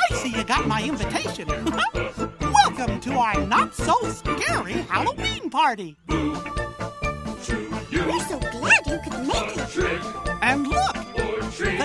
I see you got my invitation. Welcome to our not-so-scary Halloween party. We're so glad you could make it. And look, the